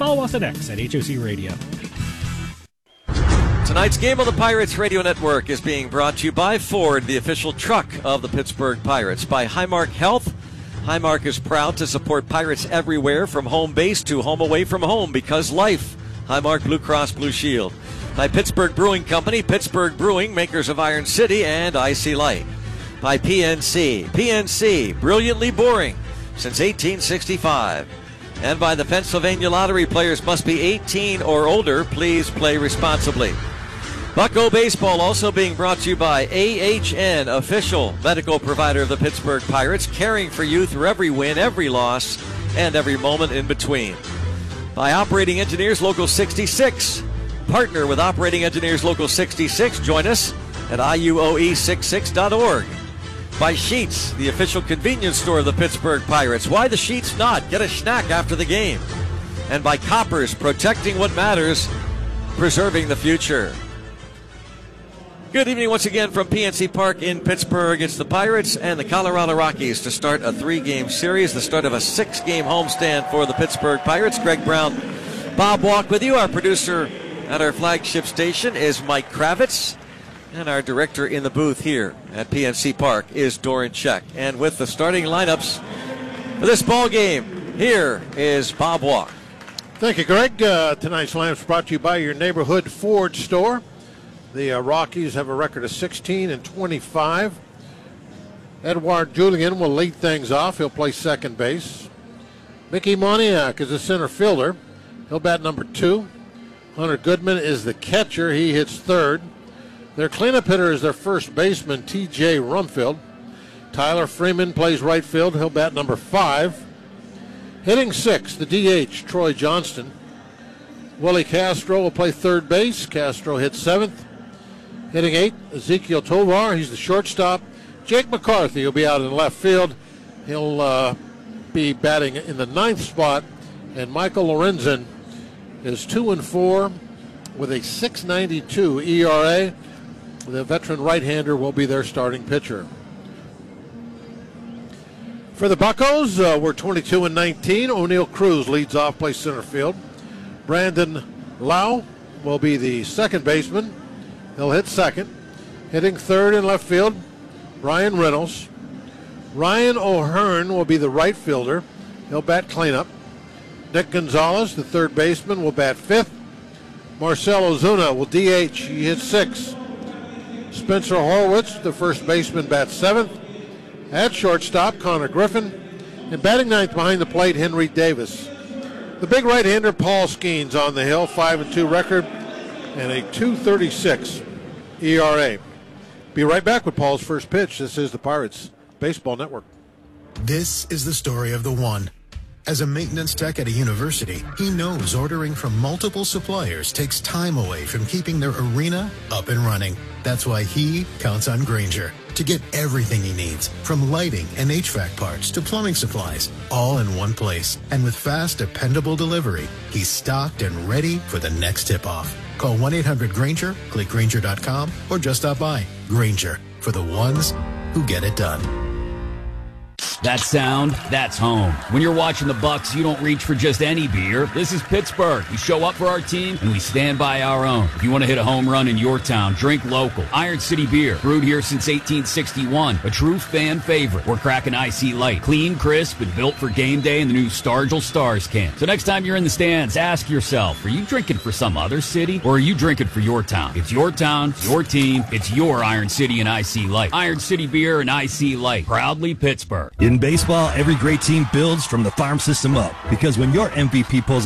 follow us at X at HOC Radio. Tonight's game on the Pirates Radio Network is being brought to you by Ford, the official truck of the Pittsburgh Pirates, by Highmark Health. Highmark is proud to support Pirates everywhere, from home base to home away from home, because life. Highmark Blue Cross Blue Shield. By Pittsburgh Brewing Company, Pittsburgh Brewing, makers of Iron City and Icy Light. By PNC. PNC, brilliantly boring since 1865. And by the Pennsylvania Lottery, players must be 18 or older. Please play responsibly. Bucko Baseball also being brought to you by AHN, official medical provider of the Pittsburgh Pirates, caring for you through every win, every loss, and every moment in between. By Operating Engineers Local 66. Partner with Operating Engineers Local 66. Join us at IUOE66.org. By Sheets, the official convenience store of the Pittsburgh Pirates. Why the Sheets not? Get a snack after the game. And by Koppers, protecting what matters, preserving the future. Good evening once again from PNC Park in Pittsburgh. It's the Pirates and the Colorado Rockies to start a 3-game series, the start of a 6-game homestand for the Pittsburgh Pirates. Greg Brown, Bob Walk with you. Our producer at our flagship station is Mike Kravitz. And our director in the booth here at PNC Park is Doran Check. And with the starting lineups for this ball game, here is Bob Walk. Thank you, Greg. Tonight's lineup is brought to you by your neighborhood Ford store. The Rockies have a record of 16-25. Edouard Julien will lead things off. He'll play second base. Mickey Moniak is a center fielder. He'll bat number 2. Hunter Goodman is the catcher. He hits third. Their cleanup hitter is their first baseman, T.J. Rumfield. Tyler Freeman plays right field. He'll bat number 5. Hitting 6, the DH, Troy Johnston. Willie Castro will play third base. Castro hits 7th. Hitting 8, Ezekiel Tovar. He's the shortstop. Jake McCarthy will be out in left field. He'll be batting in the 9th spot. And Michael Lorenzen is 2-4 with a 6.92 ERA. The veteran right-hander will be their starting pitcher. For the Buccos, we're 22-19. O'Neill Cruz leads off, plays center field. Brandon Lau will be the second baseman. He'll hit second. Hitting third in left field, Ryan Reynolds. Ryan O'Hearn will be the right fielder. He'll bat cleanup. Nick Gonzalez, the third baseman, will bat 5th. Marcell Ozuna will DH. He hits 6th. Spencer Horwitz, the first baseman, bats 7th. At shortstop, Connor Griffin. And batting 9th behind the plate, Henry Davis. The big right-hander, Paul Skeens, on the hill, 5-2 record and a 2.36 ERA. Be right back with Paul's first pitch. This is the Pirates Baseball Network. This is the story of the one. As a maintenance tech at a university, he knows ordering from multiple suppliers takes time away from keeping their arena up and running. That's why he counts on Grainger to get everything he needs, from lighting and HVAC parts to plumbing supplies, all in one place. And with fast, dependable delivery, he's stocked and ready for the next tip-off. Call 1-800-GRAINGER, click Grainger.com, or just stop by. Grainger, for the ones who get it done. That sound, that's home. When you're watching the Bucks, you don't reach for just any beer. This is Pittsburgh. We show up for our team, and we stand by our own. If you want to hit a home run in your town, drink local. Iron City Beer, brewed here since 1861. A true fan favorite. We're cracking Icy Light. Clean, crisp, and built for game day in the new Stargell Stars can. So next time you're in the stands, ask yourself, are you drinking for some other city, or are you drinking for your town? It's your town, your team, it's your Iron City and Icy Light. Iron City Beer and Icy Light. Proudly Pittsburgh. In baseball, every great team builds from the farm system up, because when your MVP pulls